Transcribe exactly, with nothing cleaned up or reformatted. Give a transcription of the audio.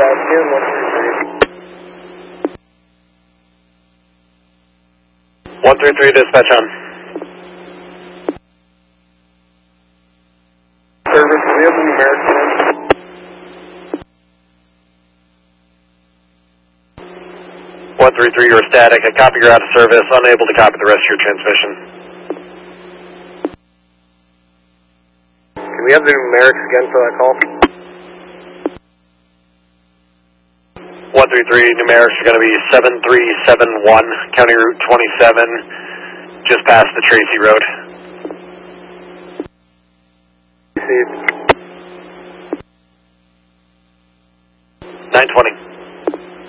one three three, dispatch on. Service, we have the numeric one. one three three, you're static. I copy you're out of service, unable to copy the rest of your transmission. Can we have the numerics again for that call? one three three, numerics are going to be seven three seven one, County Route twenty-seven, just past the Tracy Road. Received. nine twenty.